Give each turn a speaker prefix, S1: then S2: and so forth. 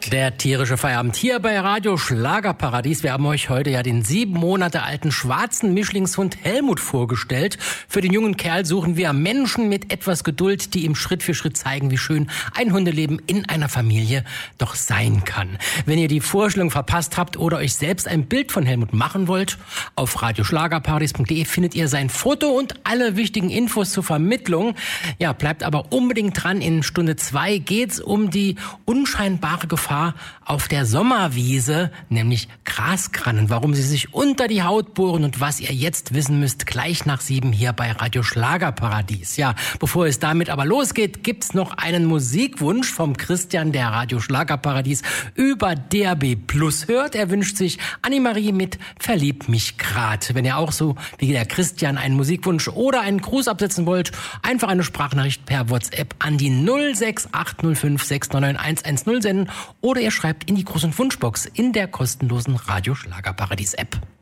S1: Der tierische Feierabend hier bei Radio Schlagerparadies. Wir haben euch heute ja den 7 Monate alten schwarzen Mischlingshund Helmut vorgestellt. Für den jungen Kerl suchen wir Menschen mit etwas Geduld, die ihm Schritt für Schritt zeigen, wie schön ein Hundeleben in einer Familie doch sein kann. Wenn ihr die Vorstellung verpasst habt oder euch selbst ein Bild von Helmut machen wollt, auf radioschlagerparadies.de findet ihr sein Foto und alle wichtigen Infos zur Vermittlung. Ja, bleibt aber unbedingt dran. In Stunde 2 geht's um die unscheinbare Gefahr auf der Sommerwiese, nämlich Graskrannen, warum sie sich unter die Haut bohren und was ihr jetzt wissen müsst, gleich nach 7 hier bei Radio Schlagerparadies. Ja, bevor es damit aber losgeht, gibt's noch einen Musikwunsch vom Christian, der Radio Schlagerparadies über DAB Plus hört. Er wünscht sich Annemarie mit Verlieb mich grad. Wenn ihr auch so wie der Christian einen Musikwunsch oder einen Gruß absetzen wollt, einfach eine Sprachnachricht per WhatsApp an die 06805 699 110 senden oder ihr schreibt in die Gruß- und Wunschbox in der kostenlosen Radio Schlagerparadies App.